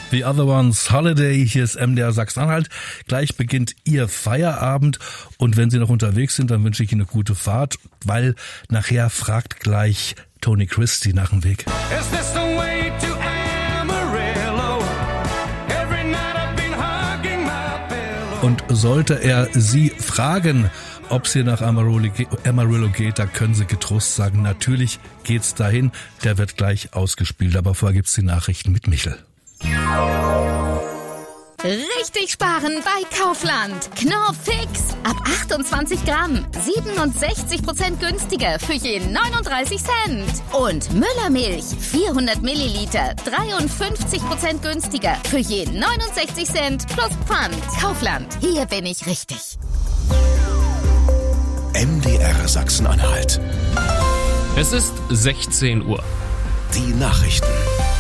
The Other Ones, Holiday, hier ist MDR Sachsen-Anhalt. Gleich beginnt Ihr Feierabend und wenn Sie noch unterwegs sind, dann wünsche ich Ihnen eine gute Fahrt, weil nachher fragt gleich Tony Christie nach dem Weg. Is this the way to Amarillo? Every night I've been hugging my pillow. Und sollte er Sie fragen, ob es hier nach Amarillo geht, da können Sie getrost sagen, natürlich geht's dahin, der wird gleich ausgespielt, aber vorher gibt's die Nachrichten mit Michel. Richtig sparen bei Kaufland. Knorr Fix. Ab 28 Gramm. 67% günstiger für je 39 Cent. Und Müllermilch. 400 Milliliter. 53% günstiger für je 69 Cent plus Pfand. Kaufland. Hier bin ich richtig. MDR Sachsen-Anhalt. Es ist 16 Uhr. Die Nachrichten.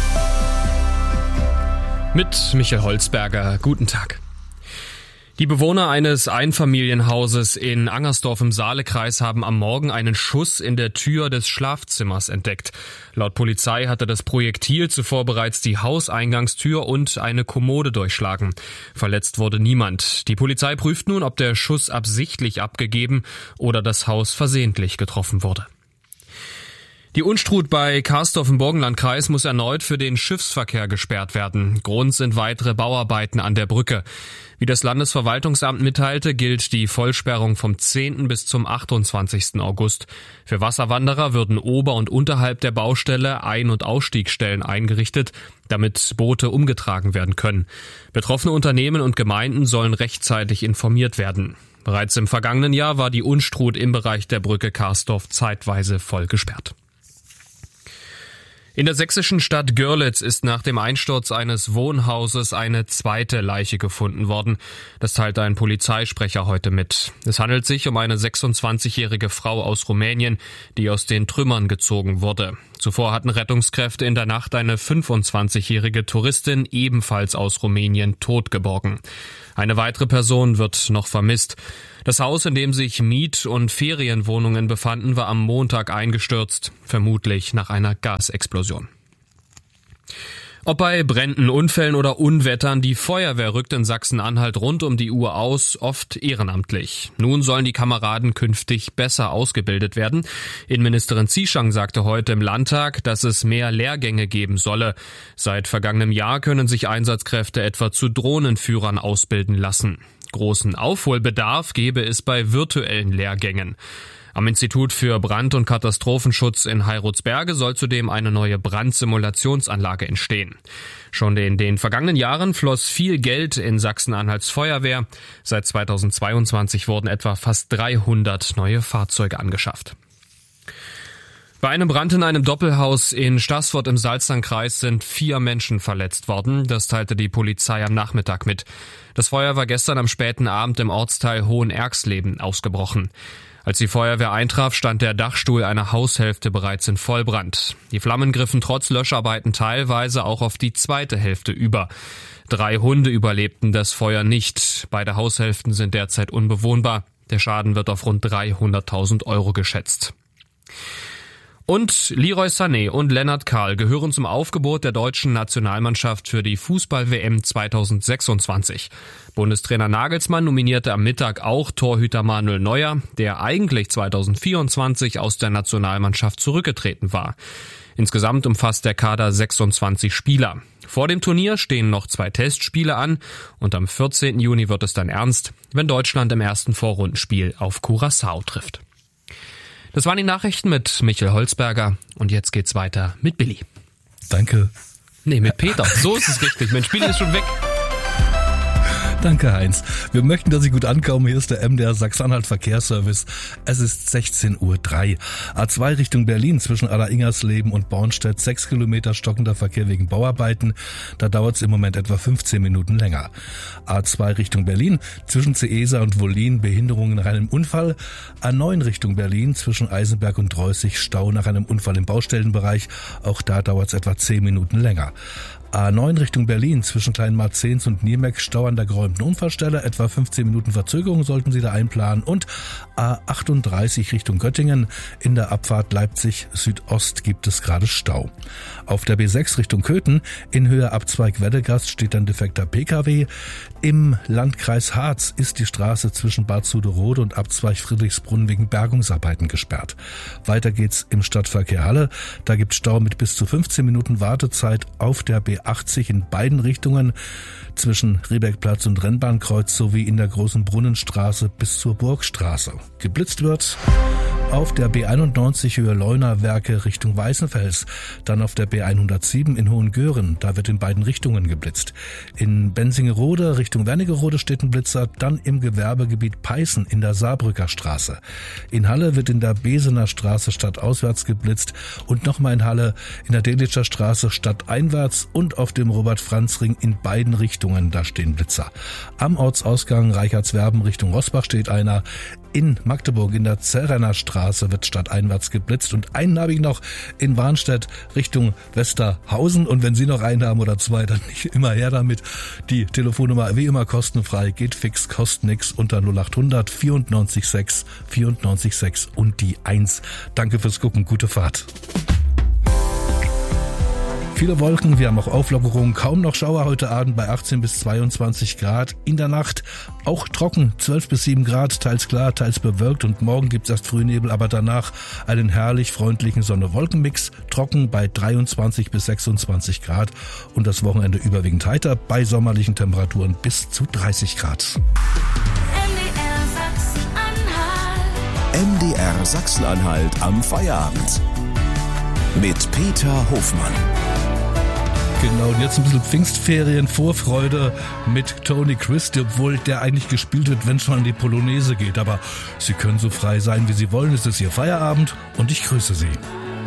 Mit Michael Holzberger. Guten Tag. Die Bewohner eines Einfamilienhauses in Angersdorf im Saalekreis haben am Morgen einen Schuss in der Tür des Schlafzimmers entdeckt. Laut Polizei hatte das Projektil zuvor bereits die Hauseingangstür und eine Kommode durchschlagen. Verletzt wurde niemand. Die Polizei prüft nun, ob der Schuss absichtlich abgegeben oder das Haus versehentlich getroffen wurde. Die Unstrut bei Karsdorf im Burgenlandkreis muss erneut für den Schiffsverkehr gesperrt werden. Grund sind weitere Bauarbeiten an der Brücke. Wie das Landesverwaltungsamt mitteilte, gilt die Vollsperrung vom 10. bis zum 28. August. Für Wasserwanderer würden ober- und unterhalb der Baustelle Ein- und Ausstiegsstellen eingerichtet, damit Boote umgetragen werden können. Betroffene Unternehmen und Gemeinden sollen rechtzeitig informiert werden. Bereits im vergangenen Jahr war die Unstrut im Bereich der Brücke Karsdorf zeitweise voll gesperrt. In der sächsischen Stadt Görlitz ist nach dem Einsturz eines Wohnhauses eine zweite Leiche gefunden worden. Das teilte ein Polizeisprecher heute mit. Es handelt sich um eine 26-jährige Frau aus Rumänien, die aus den Trümmern gezogen wurde. Zuvor hatten Rettungskräfte in der Nacht eine 25-jährige Touristin ebenfalls aus Rumänien tot geborgen. Eine weitere Person wird noch vermisst. Das Haus, in dem sich Miet- und Ferienwohnungen befanden, war am Montag eingestürzt, vermutlich nach einer Gasexplosion. Ob bei Bränden, Unfällen oder Unwettern, die Feuerwehr rückt in Sachsen-Anhalt rund um die Uhr aus, oft ehrenamtlich. Nun sollen die Kameraden künftig besser ausgebildet werden. Innenministerin Zieschang sagte heute im Landtag, dass es mehr Lehrgänge geben solle. Seit vergangenem Jahr können sich Einsatzkräfte etwa zu Drohnenführern ausbilden lassen. Großen Aufholbedarf gebe es bei virtuellen Lehrgängen. Am Institut für Brand- und Katastrophenschutz in Heirutsberge soll zudem eine neue Brandsimulationsanlage entstehen. Schon in den vergangenen Jahren floss viel Geld in Sachsen-Anhalts Feuerwehr. Seit 2022 wurden etwa fast 300 neue Fahrzeuge angeschafft. Bei einem Brand in einem Doppelhaus in Staßfurt im Salzlandkreis sind 4 Menschen verletzt worden. Das teilte die Polizei am Nachmittag mit. Das Feuer war gestern am späten Abend im Ortsteil Hohenerxleben ausgebrochen. Als die Feuerwehr eintraf, stand der Dachstuhl einer Haushälfte bereits in Vollbrand. Die Flammen griffen trotz Löscharbeiten teilweise auch auf die zweite Hälfte über. 3 Hunde überlebten das Feuer nicht. Beide Haushälften sind derzeit unbewohnbar. Der Schaden wird auf rund 300.000 € geschätzt. Und Leroy Sané und Lennart Kahl gehören zum Aufgebot der deutschen Nationalmannschaft für die Fußball-WM 2026. Bundestrainer Nagelsmann nominierte am Mittag auch Torhüter Manuel Neuer, der eigentlich 2024 aus der Nationalmannschaft zurückgetreten war. Insgesamt umfasst der Kader 26 Spieler. Vor dem Turnier stehen noch 2 Testspiele an und am 14. Juni wird es dann ernst, wenn Deutschland im ersten Vorrundenspiel auf Curaçao trifft. Das waren die Nachrichten mit Michael Holzberger und jetzt geht's weiter mit Billy. Danke. Nee, mit Peter. So ist es richtig. Mensch, Billy ist schon weg. Danke, Heinz. Wir möchten, dass Sie gut ankommen. Hier ist der MDR Sachsen-Anhalt Verkehrsservice. Es ist 16:03 Uhr. A2 Richtung Berlin zwischen Aller-Ingersleben und Bornstedt. 6 Kilometer stockender Verkehr wegen Bauarbeiten. Da dauert es im Moment etwa 15 Minuten länger. A2 Richtung Berlin zwischen Ceesa und Wollin. Behinderungen nach einem Unfall. A9 Richtung Berlin zwischen Eisenberg und Dreußig. Stau nach einem Unfall im Baustellenbereich. Auch da dauert es etwa 10 Minuten länger. A9 Richtung Berlin zwischen Kleinmarzens und Niemek Stau an der geräumten Unfallstelle. Etwa 15 Minuten Verzögerung sollten Sie da einplanen. Und A38 Richtung Göttingen. In der Abfahrt Leipzig Südost gibt es gerade Stau. Auf der B6 Richtung Köthen in Höhe Abzweig Weddegast steht ein defekter Pkw. Im Landkreis Harz ist die Straße zwischen Bad Suderode und Abzweig Friedrichsbrunn wegen Bergungsarbeiten gesperrt. Weiter geht's im Stadtverkehr Halle. Da gibt Stau mit bis zu 15 Minuten Wartezeit auf der B80 in beiden Richtungen zwischen Riebeckplatz und Rennbahnkreuz sowie in der Großen Brunnenstraße bis zur Burgstraße. Geblitzt wird auf der B91 Höhe Leunawerke Richtung Weißenfels, dann auf der B107 in Hohengören, da wird in beiden Richtungen geblitzt. In Bensingerode Richtung Wernigerode steht ein Blitzer, dann im Gewerbegebiet Peißen in der Saarbrücker Straße. In Halle wird in der Besener Straße stadtauswärts geblitzt und nochmal in Halle in der Delitscher Straße stadteinwärts und auf dem Robert-Franz-Ring in beiden Richtungen, da stehen Blitzer. Am Ortsausgang Reichertswerben Richtung Rosbach steht einer. In Magdeburg in der Zerrenner Straße wird stadteinwärts geblitzt und einen habe ich noch in Warnstedt Richtung Westerhausen. Und wenn Sie noch einen haben oder zwei, dann nicht immer her damit. Die Telefonnummer wie immer kostenfrei, geht fix, kostet nix unter 0800 94 6 94 6 und die 1. Danke fürs Gucken, gute Fahrt. Viele Wolken, wir haben auch Auflockerungen, kaum noch Schauer heute Abend bei 18 bis 22 Grad. In der Nacht auch trocken, 12 bis 7 Grad, teils klar, teils bewölkt und morgen gibt's erst Frühnebel, aber danach einen herrlich freundlichen Sonne-Wolken-Mix, trocken bei 23 bis 26 Grad und das Wochenende überwiegend heiter bei sommerlichen Temperaturen bis zu 30 Grad. MDR Sachsen-Anhalt am Feierabend. Mit Peter Hofmann. Genau, und jetzt ein bisschen Pfingstferien, Vorfreude mit Tony Christie, obwohl der eigentlich gespielt wird, wenn es schon an die Polonaise geht. Aber Sie können so frei sein, wie Sie wollen. Es ist Ihr Feierabend und ich grüße Sie.